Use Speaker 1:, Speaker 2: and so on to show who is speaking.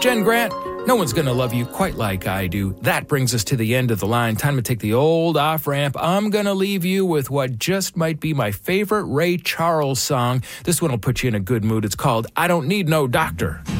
Speaker 1: Jen Grant, no one's gonna love you quite like I do. That brings us to the end of the line. Time to take the old off-ramp. I'm gonna leave you with what just might be my favorite Ray Charles song. This one will put you in a good mood. It's called I Don't Need No Doctor.